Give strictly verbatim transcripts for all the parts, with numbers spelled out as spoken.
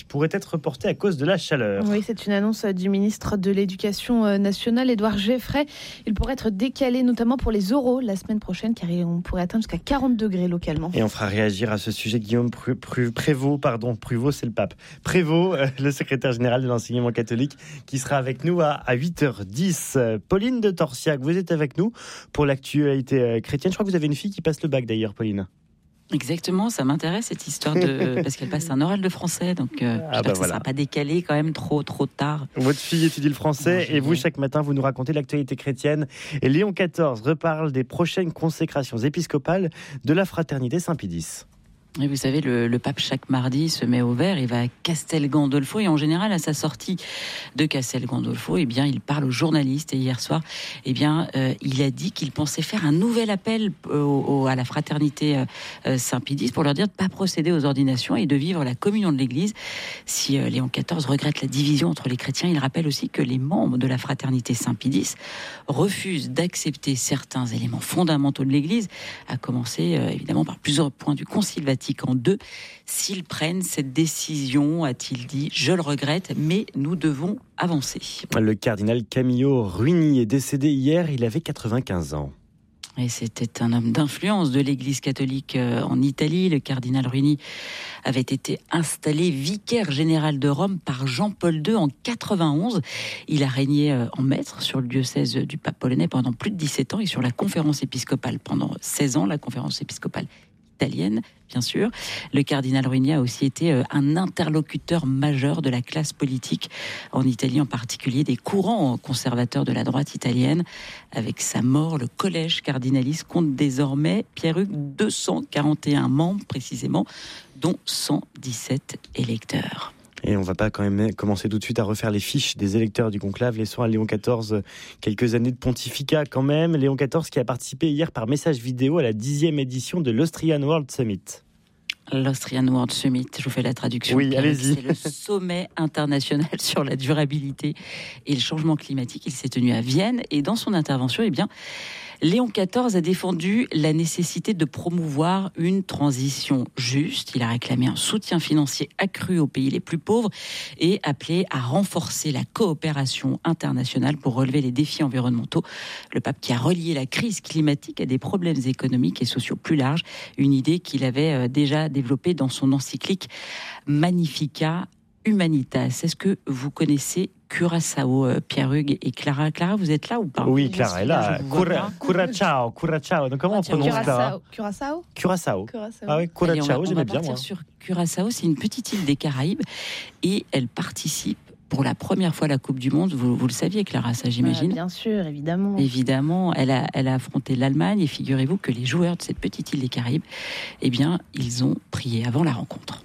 pourrait être reporté à cause de la chaleur. Oui, c'est une annonce du ministre de l'Éducation nationale, Édouard Geoffrey. Il pourrait être décalé, notamment pour les oraux, la semaine prochaine, car on pourrait atteindre jusqu'à quarante degrés localement. Et on fera réagir à ce sujet Guillaume Prévost, pardon, Prévost, c'est le pape. Prévost, euh, le secrétaire général de l'enseignement catholique, qui sera avec nous à, à huit heures dix. Pauline de Torsiac, vous êtes avec nous pour l'actualité chrétienne. Je crois que vous avez une fille qui passe le bac d'ailleurs, Pauline. Exactement, ça m'intéresse cette histoire de parce qu'elle passe un oral de français, donc euh, ah bah que voilà. Ça ne sera pas décalé quand même trop trop tard. Votre fille étudie le français et vous chaque matin vous nous racontez l'actualité chrétienne. Et Léon quatorze reparle des prochaines consécrations épiscopales de la fraternité Saint-Pédis. Et vous savez, le, le pape chaque mardi se met au vert, il va à Castel Gandolfo et en général à sa sortie de Castel Gandolfo, eh bien il parle aux journalistes et hier soir, eh bien euh, il a dit qu'il pensait faire un nouvel appel au, au, à la fraternité euh, Saint-Pédis pour leur dire de ne pas procéder aux ordinations et de vivre la communion de l'Église. Si euh, Léon quatorze regrette la division entre les chrétiens, il rappelle aussi que les membres de la fraternité Saint-Pédis refusent d'accepter certains éléments fondamentaux de l'Église, à commencer euh, évidemment par plusieurs points du Concile Vatican en deux. S'ils prennent cette décision, a-t-il dit, je le regrette, mais nous devons avancer. Le cardinal Camillo Ruini est décédé hier, il avait quatre-vingt-quinze ans. Et c'était un homme d'influence de l'Église catholique en Italie. Le cardinal Ruini avait été installé vicaire général de Rome par Jean-Paul deux en quatre-vingt-onze. Il a régné en maître sur le diocèse du pape polonais pendant plus de dix-sept ans et sur la conférence épiscopale pendant seize ans, la conférence épiscopale italienne, bien sûr. Le cardinal Ruini a aussi été un interlocuteur majeur de la classe politique en Italie, en particulier des courants conservateurs de la droite italienne. Avec sa mort, le collège cardinaliste compte désormais, Pierre-Hugues, deux cent quarante et un membres précisément, dont cent dix-sept électeurs. Et on ne va pas quand même commencer tout de suite à refaire les fiches des électeurs du conclave. Laissons à Léon quatorze quelques années de pontificat quand même. Léon quatorze qui a participé hier par message vidéo à la dixième édition de l'Austrian World Summit. L'Austrian World Summit, je vous fais la traduction. Oui, allez-y. C'est le sommet international sur la durabilité et le changement climatique. Il s'est tenu à Vienne et dans son intervention, eh bien, Léon quatorze a défendu la nécessité de promouvoir une transition juste. Il a réclamé un soutien financier accru aux pays les plus pauvres et appelé à renforcer la coopération internationale pour relever les défis environnementaux. Le pape qui a relié la crise climatique à des problèmes économiques et sociaux plus larges, une idée qu'il avait déjà développée dans son encyclique Magnificat Humanitas. Est-ce que vous connaissez Curaçao, euh, Pierre-Hugues et Clara. Clara, vous êtes là ou pas? Oui, Clara est là. Cura, Curaçao, Curaçao. Donc comment on prononce Clara? Curaçao. Curaçao. Curaçao. Ah oui, Curaçao, j'aimais bien moi. Sur Curaçao, c'est une petite île des Caraïbes et elle participe pour la première fois à la Coupe du Monde. Vous, vous le saviez, Clara, ça j'imagine. Ah, bien sûr, évidemment. Évidemment, elle a, elle a affronté l'Allemagne et figurez-vous que les joueurs de cette petite île des Caraïbes, eh bien, ils ont prié avant la rencontre.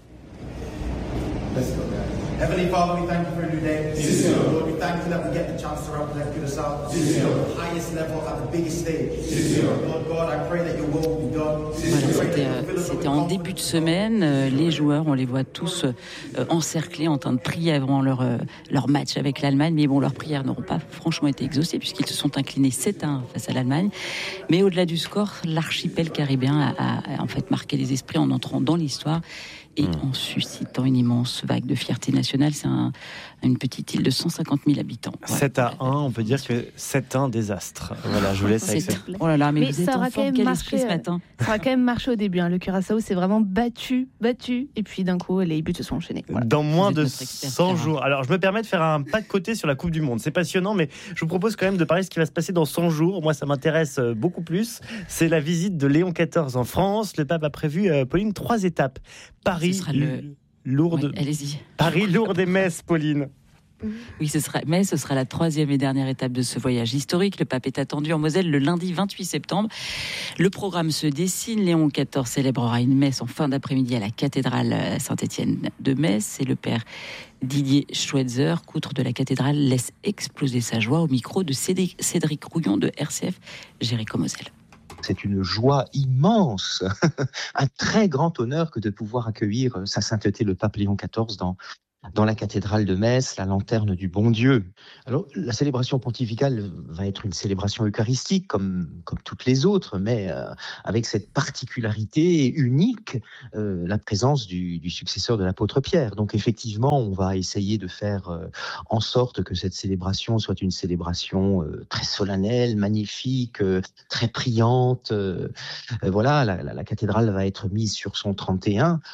Let's go, guys. Heavenly Father, we thank you for a new day. Yes, Lord, we thank you that we get the chance to represent Curaçao yes, at the highest level, at the biggest stage. Yes, Lord God, I pray that your will will be done. Voilà, c'était, c'était en début de semaine. Les joueurs, on les voit tous encerclés, en train de prier avant leur, leur match avec l'Allemagne. Mais bon, leurs prières n'auront pas franchement été exaucées puisqu'ils se sont inclinés sept à un face à l'Allemagne. Mais au-delà du score, l'archipel caribéen a, a, a en fait marqué les esprits en entrant dans l'histoire et mmh. en suscitant une immense vague de fierté nationale. C'est un, une petite île de cent cinquante mille habitants. Voilà. sept à un, on peut dire que c'est un désastre. Voilà, je vous laisse avec ça. Oh là là, mais, mais vous ça êtes aura en quand même quel marché, esprit ce matin? Ça aura quand même marché au début. Hein. Le Curaçao s'est vraiment battu, battu, et puis d'un coup, les buts se sont enchaînés. Voilà. Dans moins de cent jours. Alors, je me permets de faire un pas de côté sur la Coupe du Monde. C'est passionnant, mais je vous propose quand même de parler de ce qui va se passer dans cent jours. Moi, ça m'intéresse beaucoup plus. C'est la visite de Léon quatorze en France. Le pape a prévu, euh, Pauline, trois étapes. Paris, le... Lourdes, ouais, allez-y. Paris, Lourdes et Metz, Pauline. Oui, ce sera, mais ce sera la troisième et dernière étape de ce voyage historique. Le pape est attendu en Moselle le lundi vingt-huit septembre. Le programme se dessine. Léon quatorze célébrera une messe en fin d'après-midi à la cathédrale Saint-Étienne de Metz. Et le père Didier Schweitzer, outre de la cathédrale, laisse exploser sa joie au micro de Cédric Rouillon de R C F Jéricho-Moselle. C'est une joie immense, un très grand honneur que de pouvoir accueillir sa sainteté le pape Léon quatorze dans dans la cathédrale de Metz, la lanterne du bon Dieu. Alors, la célébration pontificale va être une célébration eucharistique comme, comme toutes les autres, mais euh, avec cette particularité unique, euh, la présence du, du successeur de l'apôtre Pierre. Donc effectivement, on va essayer de faire euh, en sorte que cette célébration soit une célébration euh, très solennelle, magnifique, euh, très priante. Euh, euh, voilà, la, la, la cathédrale va être mise sur son trente et un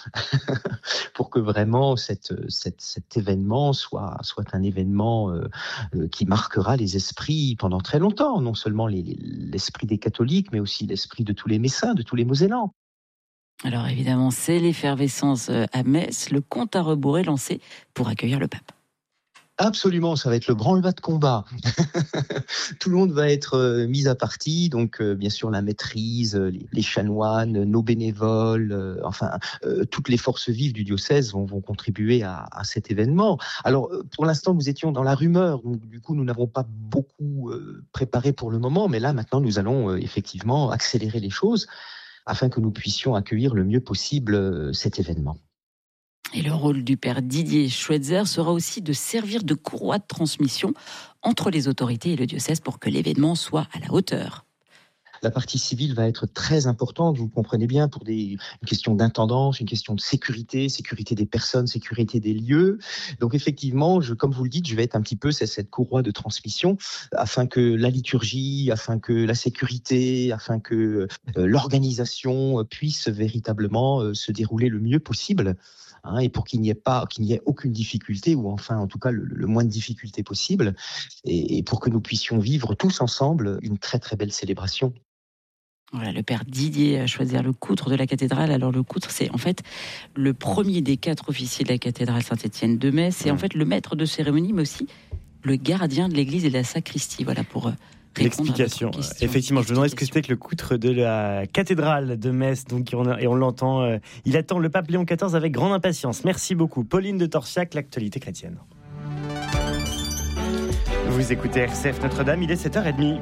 pour que vraiment cette, cette, cet événement soit, soit un événement euh, euh, qui marquera les esprits pendant très longtemps, non seulement les, les, l'esprit des catholiques, mais aussi l'esprit de tous les Messins, de tous les Mosellans. Alors évidemment, c'est l'effervescence à Metz, le compte à rebours est lancé pour accueillir le pape. Absolument, ça va être le branle-bas de combat. Tout le monde va être euh, mis à partie, donc euh, bien sûr la maîtrise, les, les chanoines, nos bénévoles, euh, enfin euh, toutes les forces vives du diocèse vont, vont contribuer à, à cet événement. Alors euh, pour l'instant nous étions dans la rumeur, donc du coup nous n'avons pas beaucoup euh, préparé pour le moment, mais là maintenant nous allons euh, effectivement accélérer les choses afin que nous puissions accueillir le mieux possible euh, cet événement. Et le rôle du père Didier Schweitzer sera aussi de servir de courroie de transmission entre les autorités et le diocèse pour que l'événement soit à la hauteur. La partie civile va être très importante, vous comprenez bien, pour des, une question d'intendance, une question de sécurité, sécurité des personnes, sécurité des lieux. Donc effectivement, je, comme vous le dites, je vais être un petit peu cette, cette courroie de transmission afin que la liturgie, afin que la sécurité, afin que euh, l'organisation puisse véritablement euh, se dérouler le mieux possible. Hein, et pour qu'il n'y ait pas, qu'il n'y ait aucune difficulté, ou enfin en tout cas le, le moins de difficultés possible, et, et pour que nous puissions vivre tous ensemble une très très belle célébration. Voilà, le père Didier Schweitzer, le coutre de la cathédrale. Alors le coutre, c'est en fait le premier des quatre officiers de la cathédrale Saint-Étienne de Metz. C'est en fait le maître de cérémonie, mais aussi le gardien de l'église et de la sacristie. Voilà pour l'explication. Effectivement, je me demandais ce que c'était que le coutre de la cathédrale de Metz, donc, et on l'entend. Euh, il attend le pape Léon quatorze avec grande impatience. Merci beaucoup. Pauline de Torsiac, l'actualité chrétienne. Vous écoutez R C F Notre-Dame, il est sept heures trente.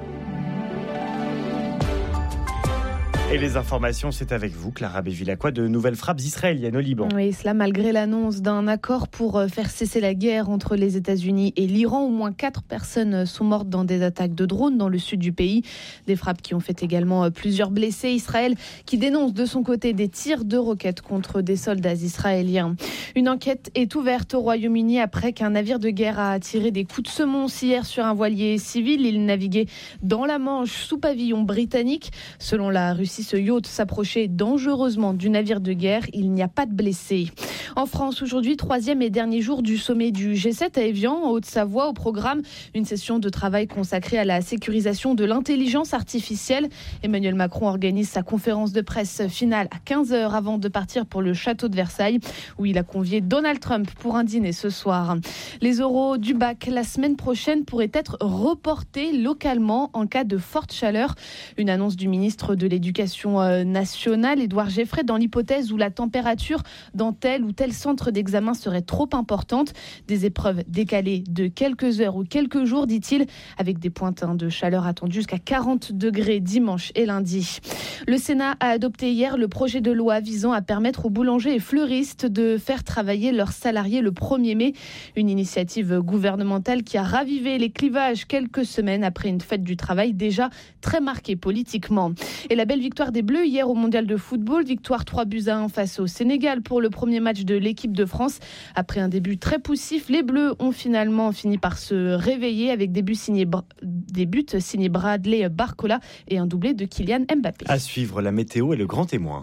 Et les informations, c'est avec vous, Clara Bévilacqua, de nouvelles frappes israéliennes au Liban. Oui, cela malgré l'annonce d'un accord pour faire cesser la guerre entre les États-Unis et l'Iran. Au moins quatre personnes sont mortes dans des attaques de drones dans le sud du pays. Des frappes qui ont fait également plusieurs blessés. Israël qui dénonce de son côté des tirs de roquettes contre des soldats israéliens. Une enquête est ouverte au Royaume-Uni après qu'un navire de guerre a tiré des coups de semonce hier sur un voilier civil. Il naviguait dans la Manche sous pavillon britannique. Selon la Russie, si ce yacht s'approchait dangereusement du navire de guerre, il n'y a pas de blessés. En France, aujourd'hui, troisième et dernier jour du sommet du G sept à Évian, en Haute-Savoie. Au programme, une session de travail consacrée à la sécurisation de l'intelligence artificielle. Emmanuel Macron organise sa conférence de presse finale à quinze heures avant de partir pour le château de Versailles, où il a convié Donald Trump pour un dîner ce soir. Les oraux du bac la semaine prochaine pourraient être reportés localement en cas de forte chaleur. Une annonce du ministre de l'Éducation nationale, Édouard Geffray, dans l'hypothèse où la température dans tel ou tel centre d'examen serait trop importante. Des épreuves décalées de quelques heures ou quelques jours, dit-il, avec des pointes de chaleur attendues jusqu'à quarante degrés dimanche et lundi. Le Sénat a adopté hier le projet de loi visant à permettre aux boulangers et fleuristes de faire travailler leurs salariés le premier mai. Une initiative gouvernementale qui a ravivé les clivages quelques semaines après une fête du travail déjà très marquée politiquement. Et la belle victoire des Bleus hier au Mondial de football, victoire trois buts à un face au Sénégal pour le premier match de l'équipe de France. Après un début très poussif, les Bleus ont finalement fini par se réveiller avec des buts signés, des buts signés Bradley Barcola et un doublé de Kylian Mbappé. À suivre, la météo est le grand témoin.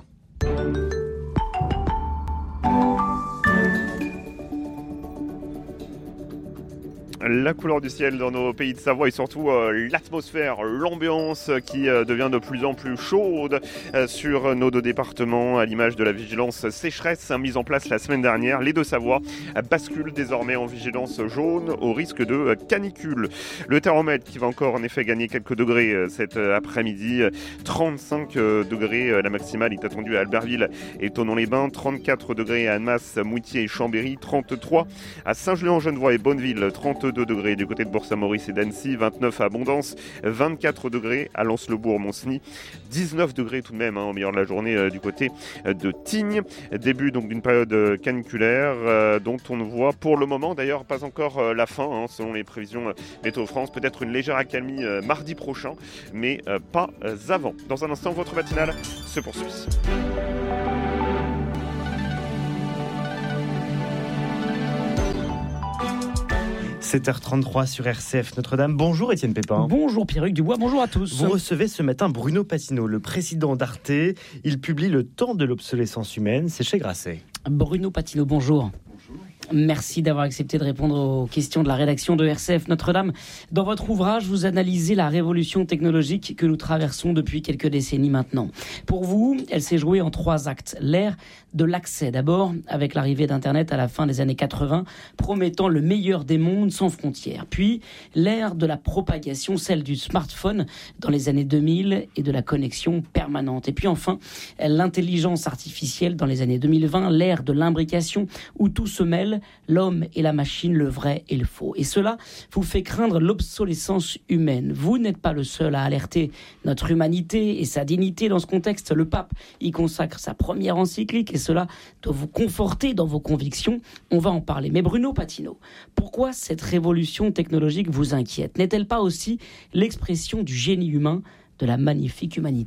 La couleur du ciel dans nos pays de Savoie et surtout euh, l'atmosphère, l'ambiance qui euh, devient de plus en plus chaude euh, sur nos deux départements, à l'image de la vigilance sécheresse mise en place la semaine dernière. Les Deux-Savoie basculent désormais en vigilance jaune au risque de canicule. Le thermomètre qui va encore en effet gagner quelques degrés euh, cet après-midi, trente-cinq degrés, la maximale est attendue à Albertville et Thonon-les-Bains, trente-quatre degrés à Annemasse, Moutier et Chambéry, trente-trois à Saint-Julien-en-Genevois et Bonneville, trente-deux vingt-deux degrés du côté de Bourg-Saint-Maurice et d'Annecy, vingt-neuf à Abondance, vingt-quatre degrés à Lens-le-Bourg-Monceny, dix-neuf degrés tout de même hein, au milieu de la journée euh, du côté de Tignes. Début donc d'une période caniculaire euh, dont on ne voit pour le moment d'ailleurs pas encore euh, la fin hein, selon les prévisions euh, Météo France. Peut-être une légère accalmie euh, mardi prochain, mais euh, pas euh, avant. Dans un instant, votre matinale se poursuit. sept heures trente-trois sur R C F Notre-Dame. Bonjour Étienne Pépin. Bonjour Pierruc Dubois, bonjour à tous. Vous recevez ce matin Bruno Patino, le président d'Arte. Il publie Le temps de l'obsolescence humaine, c'est chez Grasset. Bruno Patino, bonjour. Merci d'avoir accepté de répondre aux questions de la rédaction de R C F Notre-Dame. Dans votre ouvrage, vous analysez la révolution technologique que nous traversons depuis quelques décennies maintenant. Pour vous, elle s'est jouée en trois actes. L'ère de l'accès d'abord, avec l'arrivée d'Internet à la fin des années quatre-vingts, promettant le meilleur des mondes sans frontières. Puis l'ère de la propagation, celle du smartphone dans les années deux mille et de la connexion permanente. Et puis enfin, l'intelligence artificielle dans les années deux mille vingt, l'ère de l'imbrication où tout se mêle, l'homme et la machine, le vrai et le faux. Et cela vous fait craindre l'obsolescence humaine. Vous n'êtes pas le seul à alerter notre humanité et sa dignité dans ce contexte. Le pape y consacre sa première encyclique et cela doit vous conforter dans vos convictions. On va en parler. Mais Bruno Patino, pourquoi cette révolution technologique vous inquiète ? N'est-elle pas aussi l'expression du génie humain, de la magnifique humanité ?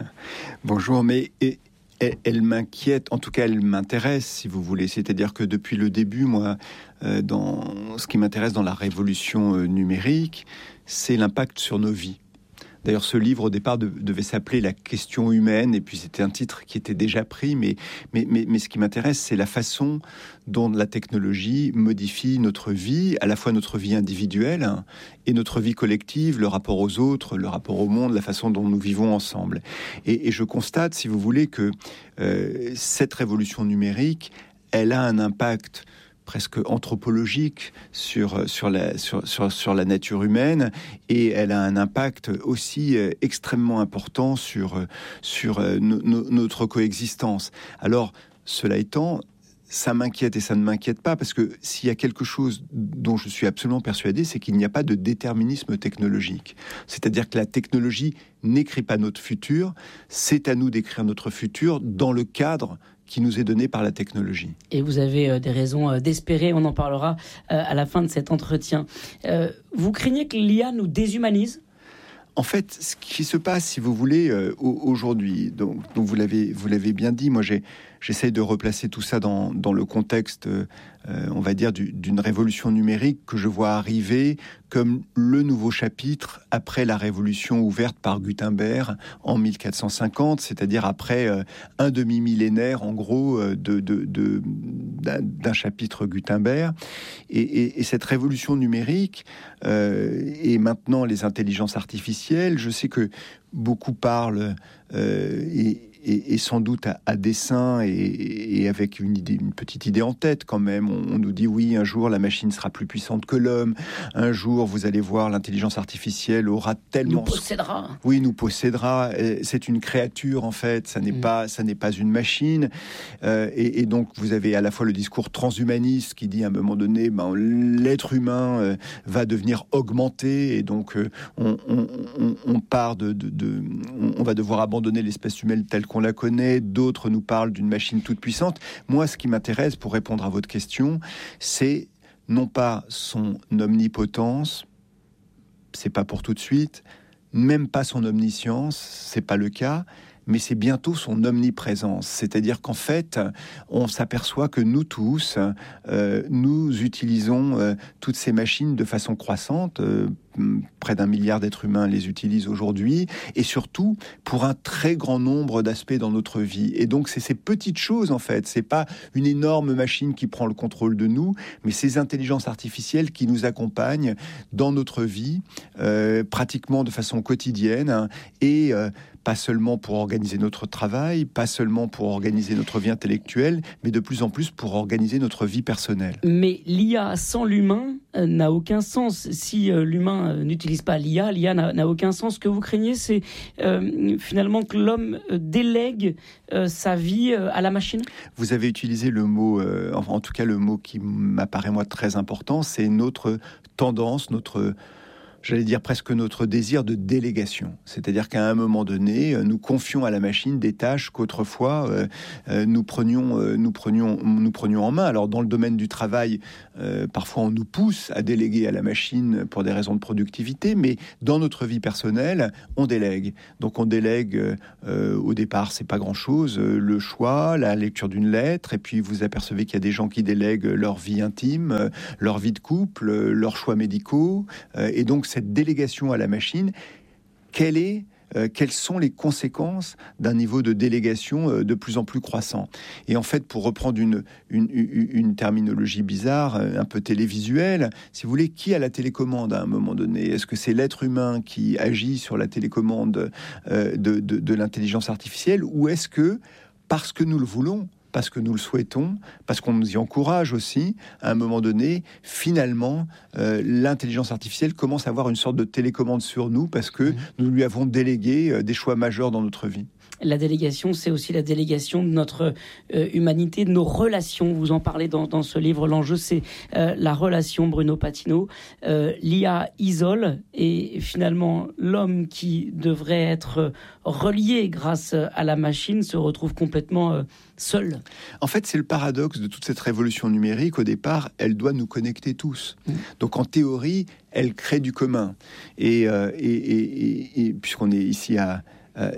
Bonjour, mais... Et... Elle, elle m'inquiète, en tout cas elle m'intéresse si vous voulez, c'est-à-dire que depuis le début, moi, euh, dans, ce qui m'intéresse dans la révolution euh, numérique, c'est l'impact sur nos vies. D'ailleurs, ce livre, au départ, de, devait s'appeler « La question humaine », et puis c'était un titre qui était déjà pris, mais, mais, mais, mais ce qui m'intéresse, c'est la façon dont la technologie modifie notre vie, à la fois notre vie individuelle hein, et notre vie collective, le rapport aux autres, le rapport au monde, la façon dont nous vivons ensemble. Et, et je constate, si vous voulez, que euh, cette révolution numérique, elle a un impact presque anthropologique sur, sur, la, sur, sur, sur la nature humaine, et elle a un impact aussi euh, extrêmement important sur, sur euh, no, no, notre coexistence. Alors, cela étant, ça m'inquiète et ça ne m'inquiète pas, parce que s'il y a quelque chose dont je suis absolument persuadé, c'est qu'il n'y a pas de déterminisme technologique. C'est-à-dire que la technologie n'écrit pas notre futur, c'est à nous d'écrire notre futur dans le cadre qui nous est donné par la technologie. Et vous avez euh, des raisons euh, d'espérer, on en parlera euh, à la fin de cet entretien. Euh, vous craignez que l'I A nous déshumanise ? En fait, ce qui se passe, si vous voulez, euh, aujourd'hui, donc, donc vous l'avez, vous l'avez bien dit, moi j'ai, j'essaye de replacer tout ça dans, dans le contexte, euh, on va dire, du, d'une révolution numérique que je vois arriver comme le nouveau chapitre après la révolution ouverte par Gutenberg en mille quatre cent cinquante, c'est-à-dire après euh, un demi-millénaire, en gros, euh, de, de, de, d'un, d'un chapitre Gutenberg. Et, et, et cette révolution numérique, euh, et maintenant les intelligences artificielles, je sais que beaucoup parlent euh, et Et, et sans doute à, à dessein et, et avec une idée, une petite idée en tête quand même. On, on nous dit oui, un jour la machine sera plus puissante que l'homme. Un jour, vous allez voir, l'intelligence artificielle aura tellement... Nous possédera. Oui, nous possédera. C'est une créature en fait. Ça n'est mmh. pas, ça n'est pas une machine. Euh, et, et donc vous avez à la fois le discours transhumaniste qui dit à un moment donné, ben, l'être humain euh, va devenir augmenté et donc euh, on, on, on, on part de, de, de, on va devoir abandonner l'espèce humaine telle qu'on la connaît, d'autres nous parlent d'une machine toute puissante. Moi, ce qui m'intéresse, pour répondre à votre question, c'est non pas son omnipotence, c'est pas pour tout de suite, même pas son omniscience, c'est pas le cas, mais c'est bientôt son omniprésence. C'est-à-dire qu'en fait, on s'aperçoit que nous tous, euh, nous utilisons euh, toutes ces machines de façon croissante. Euh, près d'un milliard d'êtres humains les utilisent aujourd'hui, et surtout pour un très grand nombre d'aspects dans notre vie. Et donc, c'est ces petites choses, en fait. C'est pas une énorme machine qui prend le contrôle de nous, mais ces intelligences artificielles qui nous accompagnent dans notre vie, euh, pratiquement de façon quotidienne, hein, et euh, pas seulement pour organiser notre travail, pas seulement pour organiser notre vie intellectuelle, mais de plus en plus pour organiser notre vie personnelle. Mais l'I A sans l'humain euh, n'a aucun sens. Si euh, l'humain l'humain euh, n'utilise pas l'I A, l'I A n'a, n'a aucun sens. Ce que vous craignez, c'est euh, finalement que l'homme euh, délègue euh, sa vie euh, à la machine. Vous avez utilisé le mot, euh, enfin, en tout cas le mot qui m'apparaît moi très important, c'est notre tendance, notre... j'allais dire presque notre désir de délégation. C'est-à-dire qu'à un moment donné, nous confions à la machine des tâches qu'autrefois euh, euh, nous, prenions, euh, nous, prenions, nous prenions en main. Alors dans le domaine du travail, euh, parfois on nous pousse à déléguer à la machine pour des raisons de productivité, mais dans notre vie personnelle, on délègue. Donc on délègue, euh, au départ, c'est pas grand-chose, euh, le choix, la lecture d'une lettre, et puis vous apercevez qu'il y a des gens qui délèguent leur vie intime, euh, leur vie de couple, euh, leurs choix médicaux, euh, et donc cette délégation à la machine, quelle est, euh, quelles sont les conséquences d'un niveau de délégation euh, de plus en plus croissant? Et en fait, pour reprendre une, une, une terminologie bizarre, un peu télévisuelle, si vous voulez, qui a la télécommande à un moment donné? Est-ce que c'est l'être humain qui agit sur la télécommande euh, de, de, de l'intelligence artificielle, ou est-ce que, parce que nous le voulons, parce que nous le souhaitons, parce qu'on nous y encourage aussi, à un moment donné, finalement, euh, l'intelligence artificielle commence à avoir une sorte de télécommande sur nous, parce que mmh. nous lui avons délégué euh, des choix majeurs dans notre vie. La délégation, c'est aussi la délégation de notre euh, humanité, de nos relations. Vous en parlez dans, dans ce livre. L'enjeu, c'est euh, la relation, Bruno Patino. Euh, L'I A isole, et finalement, l'homme qui devrait être relié grâce à la machine se retrouve complètement euh, seul. En fait, c'est le paradoxe de toute cette révolution numérique. Au départ, elle doit nous connecter tous. Mmh. Donc, en théorie, elle crée du commun. Et, euh, et, et, et, et puisqu'on est ici à... Euh,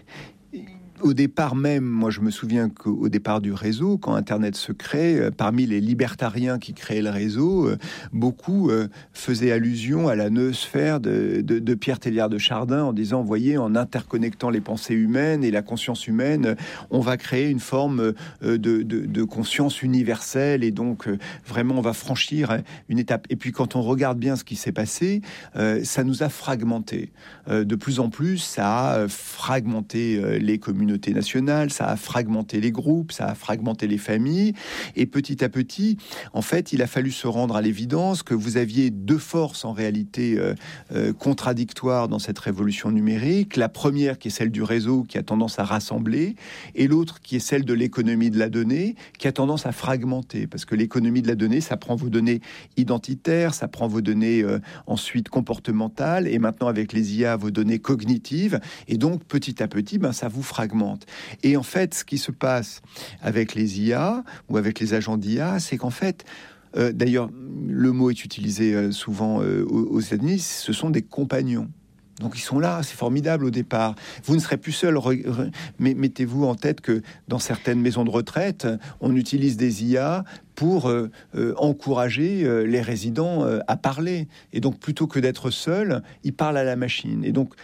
Au départ même, moi je me souviens qu'au départ du réseau, quand Internet se crée, euh, parmi les libertariens qui créaient le réseau, euh, beaucoup euh, faisaient allusion à la noosphère de, de, de Pierre Teilhard de Chardin, en disant, vous voyez, en interconnectant les pensées humaines et la conscience humaine, on va créer une forme euh, de, de, de conscience universelle, et donc euh, vraiment on va franchir une étape. Et puis quand on regarde bien ce qui s'est passé, euh, ça nous a fragmenté. Euh, de plus en plus, ça a fragmenté euh, les communautés nationales, ça a fragmenté les groupes, ça a fragmenté les familles, et petit à petit, en fait, il a fallu se rendre à l'évidence que vous aviez deux forces en réalité euh, euh, contradictoires dans cette révolution numérique. La première qui est celle du réseau, qui a tendance à rassembler, et l'autre qui est celle de l'économie de la donnée, qui a tendance à fragmenter, parce que l'économie de la donnée, ça prend vos données identitaires, ça prend vos données euh, ensuite comportementales, et maintenant avec les I A, vos données cognitives, et donc petit à petit, ben, ça vous fragmente. Et en fait, ce qui se passe avec les I A ou avec les agents d'I A, c'est qu'en fait, euh, d'ailleurs, le mot est utilisé euh, souvent euh, aux États-Unis, ce sont des compagnons. Donc ils sont là, c'est formidable au départ. Vous ne serez plus seul. Mais mettez-vous en tête que dans certaines maisons de retraite, on utilise des I A pour euh, euh, encourager euh, les résidents euh, à parler. Et donc plutôt que d'être seul, ils parlent à la machine. Et donc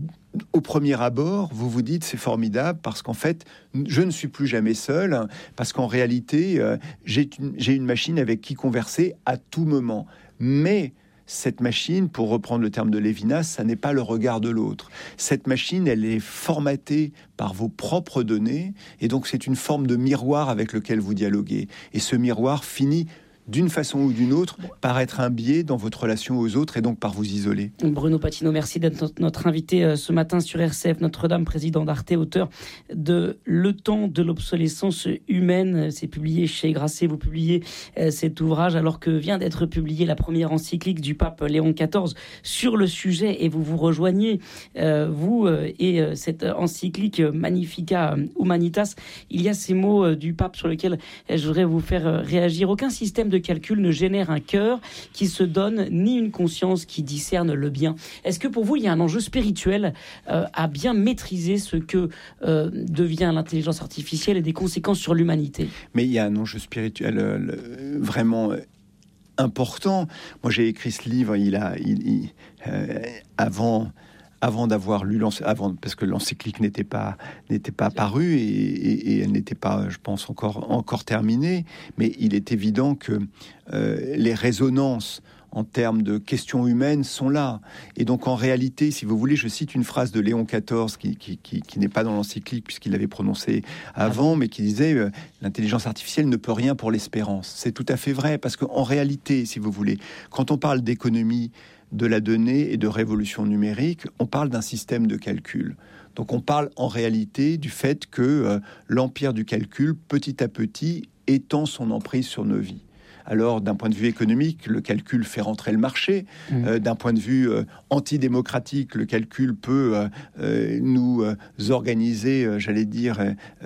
au premier abord, vous vous dites c'est formidable parce qu'en fait, je ne suis plus jamais seul, parce qu'en réalité, euh, j'ai une, j'ai une machine avec qui converser à tout moment. Mais cette machine, pour reprendre le terme de Lévinas, ça n'est pas le regard de l'autre. Cette machine, elle est formatée par vos propres données, et donc c'est une forme de miroir avec lequel vous dialoguez. Et ce miroir finit d'une façon ou d'une autre, par être un biais dans votre relation aux autres et donc par vous isoler. Bruno Patino, merci d'être notre invité ce matin sur R C F Notre-Dame, président d'Arte, auteur de Le temps de l'obsolescence humaine. C'est publié chez Grasset. Vous publiez cet ouvrage alors que vient d'être publiée la première encyclique du pape Léon quatorze sur le sujet, et vous vous rejoignez, euh, vous euh, et euh, cette encyclique Magnificat Humanitas. Il y a ces mots euh, du pape sur lesquels euh, je voudrais vous faire euh, réagir. Aucun système de calcul ne génère un cœur qui se donne, ni une conscience qui discerne le bien. Est-ce que pour vous, il y a un enjeu spirituel euh, à bien maîtriser ce que euh, devient l'intelligence artificielle et des conséquences sur l'humanité? Mais il y a un enjeu spirituel euh, le, vraiment euh, important. Moi, j'ai écrit ce livre, il a, il, il, euh, avant... avant d'avoir lu, avant, parce que l'encyclique n'était pas, n'était pas parue et, et, et elle n'était pas, je pense, encore, encore terminée. Mais il est évident que euh, les résonances en termes de questions humaines sont là. Et donc, en réalité, si vous voulez, je cite une phrase de Léon quatorze qui, qui, qui, qui n'est pas dans l'encyclique puisqu'il l'avait prononcée avant, mais qui disait euh, « L'intelligence artificielle ne peut rien pour l'espérance ». C'est tout à fait vrai, parce qu'en réalité, si vous voulez, quand on parle d'économie, de la donnée et de révolution numérique, on parle d'un système de calcul. Donc on parle en réalité du fait que euh, l'empire du calcul, petit à petit, étend son emprise sur nos vies. Alors, d'un point de vue économique, le calcul fait rentrer le marché. Mmh. Euh, d'un point de vue euh, antidémocratique, le calcul peut euh, euh, nous euh, organiser, euh, j'allais dire,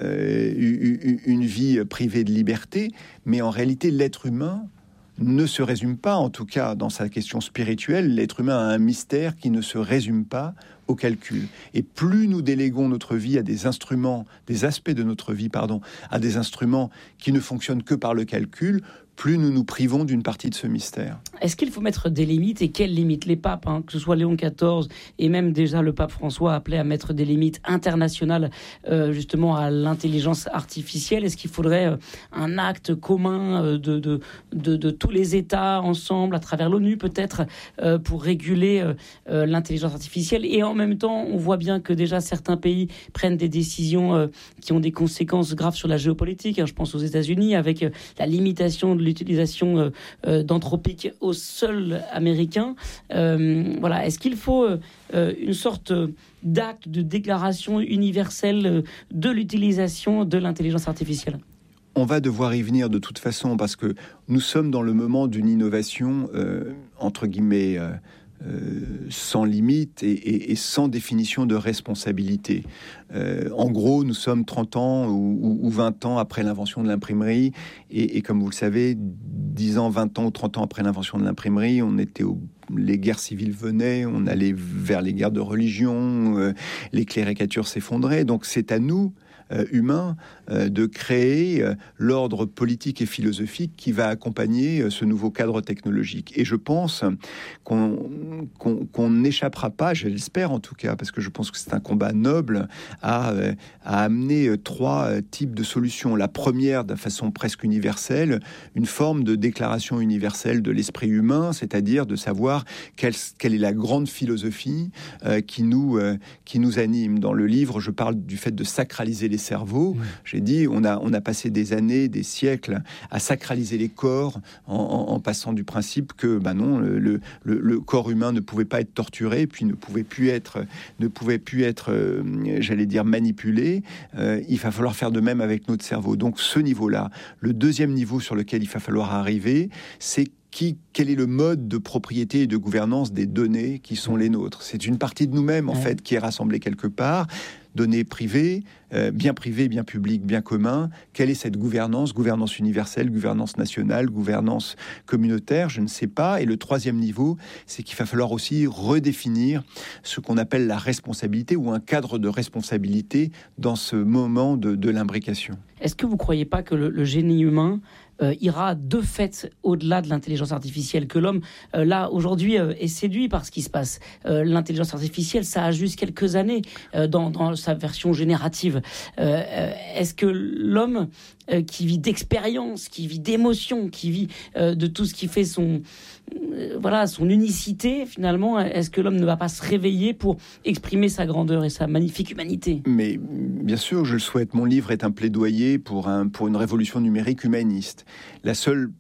euh, une vie privée de liberté. Mais en réalité, l'être humain ne se résume pas, en tout cas dans sa question spirituelle, l'être humain a un mystère qui ne se résume pas au calcul. Et plus nous déléguons notre vie à des instruments, des aspects de notre vie, pardon, à des instruments qui ne fonctionnent que par le calcul, plus nous nous privons d'une partie de ce mystère. Est-ce qu'il faut mettre des limites, et quelles limites? Les papes, hein, que ce soit Léon quatorze et même déjà le pape François, appelait à mettre des limites internationales euh, justement à l'intelligence artificielle. Est-ce qu'il faudrait euh, un acte commun euh, de, de, de, de tous les États ensemble, à travers l'ONU peut-être, euh, pour réguler euh, euh, l'intelligence artificielle? Et en même temps, on voit bien que déjà certains pays prennent des décisions euh, qui ont des conséquences graves sur la géopolitique. Hein, je pense aux États-Unis, avec euh, la limitation de l'utilisation euh, euh, d'anthropique au sol américain. Euh, voilà. Est-ce qu'il faut euh, une sorte d'acte de déclaration universelle euh, de l'utilisation de l'intelligence artificielle? On va devoir y venir de toute façon, parce que nous sommes dans le moment d'une innovation, euh, entre guillemets, euh, Euh, sans limite et, et, et sans définition de responsabilité. Euh, en gros, nous sommes trente ans ou, ou vingt ans après l'invention de l'imprimerie, et, et comme vous le savez, dix ans, vingt ans ou trente ans après l'invention de l'imprimerie, on était au les guerres civiles venaient, on allait vers les guerres de religion, euh, les cléricatures s'effondraient. Donc c'est à nous, euh, humains, euh, de créer euh, l'ordre politique et philosophique qui va accompagner euh, ce nouveau cadre technologique. Et je pense qu'on qu'on, qu'on n'échappera pas, je l'espère en tout cas, parce que je pense que c'est un combat noble, à, euh, à amener euh, trois euh, types de solutions. La première, de façon presque universelle, une forme de déclaration universelle de l'esprit humain, c'est-à-dire de savoir Quelle, quelle est la grande philosophie euh, qui, nous, euh, qui nous anime. Dans le livre, je parle du fait de sacraliser les cerveaux. Mmh. J'ai dit, on a, on a passé des années, des siècles à sacraliser les corps en, en, en passant du principe que ben non, le, le, le corps humain ne pouvait pas être torturé, puis ne pouvait plus être, ne pouvait plus être euh, j'allais dire, manipulé. Euh, il va falloir faire de même avec notre cerveau. Donc ce niveau-là. Le deuxième niveau sur lequel il va falloir arriver, c'est Qui, quel est le mode de propriété et de gouvernance des données qui sont les nôtres. C'est une partie de nous-mêmes, en ouais. fait, qui est rassemblée quelque part. Données privées, euh, bien privées, bien publiques, bien communs. Quelle est cette gouvernance? Gouvernance universelle, gouvernance nationale, gouvernance communautaire, je ne sais pas. Et le troisième niveau, c'est qu'il va falloir aussi redéfinir ce qu'on appelle la responsabilité ou un cadre de responsabilité dans ce moment de, de l'imbrication. Est-ce que vous ne croyez pas que le, le génie humain Euh, ira de fait au-delà de l'intelligence artificielle, que l'homme, euh, là, aujourd'hui, euh, est séduit par ce qui se passe. Euh, l'intelligence artificielle, ça a juste quelques années euh, dans, dans sa version générative. Euh, euh, est-ce que l'homme euh, qui vit d'expérience, qui vit d'émotion, qui vit euh, de tout ce qui fait son, euh, voilà, son unicité, finalement, est-ce que l'homme ne va pas se réveiller pour exprimer sa grandeur et sa magnifique humanité? Mais bien sûr, je le souhaite. Mon livre est un plaidoyer pour, un, pour une révolution numérique humaniste. La seule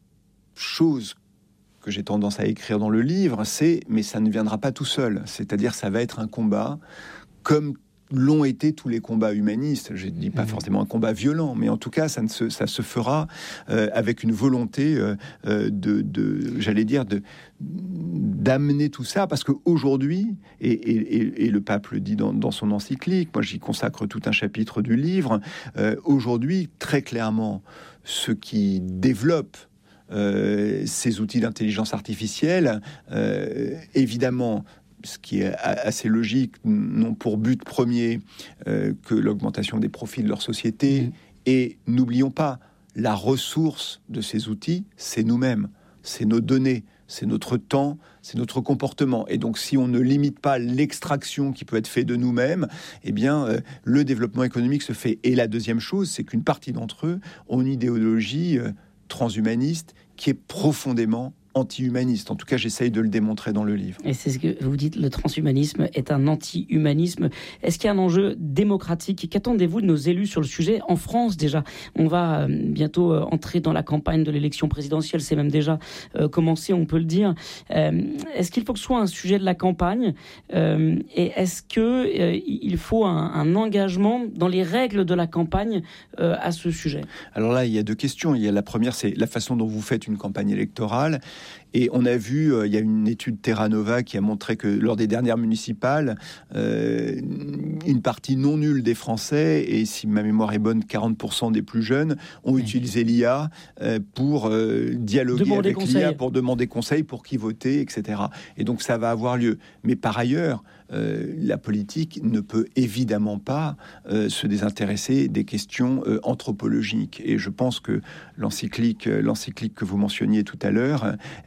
chose que j'ai tendance à écrire dans le livre, c'est, mais ça ne viendra pas tout seul. C'est-à-dire, ça va être un combat comme l'ont été tous les combats humanistes. Je ne dis pas mmh. forcément un combat violent, mais en tout cas, ça, ne se, ça se fera euh, avec une volonté euh, de, de, j'allais dire, de, d'amener tout ça, parce qu'aujourd'hui, et, et, et le pape le dit dans, dans son encyclique, moi j'y consacre tout un chapitre du livre, euh, aujourd'hui, très clairement, ceux qui développent euh, ces outils d'intelligence artificielle, euh, évidemment, ce qui est assez logique, n'ont pour but premier euh, que l'augmentation des profits de leur société. Mmh. Et n'oublions pas, la ressource de ces outils, c'est nous-mêmes, c'est nos données, c'est notre temps, c'est notre comportement. Et donc, si on ne limite pas l'extraction qui peut être faite de nous-mêmes, eh bien, euh, le développement économique se fait. Et la deuxième chose, c'est qu'une partie d'entre eux ont une idéologie euh, transhumaniste qui est profondément anti-humaniste. En tout cas, j'essaye de le démontrer dans le livre. Et c'est ce que vous dites, le transhumanisme est un anti-humanisme. Est-ce qu'il y a un enjeu démocratique ? Qu'attendez-vous de nos élus sur le sujet ? En France, déjà, on va bientôt entrer dans la campagne de l'élection présidentielle. C'est même déjà euh, commencé, on peut le dire. Euh, est-ce qu'il faut que ce soit un sujet de la campagne ? euh, Et est-ce qu'il euh, faut un, un engagement dans les règles de la campagne euh, à ce sujet ? Alors là, il y a deux questions. Il y a la première, c'est la façon dont vous faites une campagne électorale. Et on a vu, euh, il y a une étude Terra Nova qui a montré que lors des dernières municipales, euh, une partie non nulle des Français, et si ma mémoire est bonne, quarante pour cent des plus jeunes, ont oui. utilisé l'I A euh, pour euh, dialoguer demander avec l'I A, pour demander conseil, pour qui voter, et cetera. Et donc ça va avoir lieu. Mais par ailleurs, Euh, la politique ne peut évidemment pas euh, se désintéresser des questions euh, anthropologiques. Et je pense que l'encyclique, l'encyclique que vous mentionniez tout à l'heure,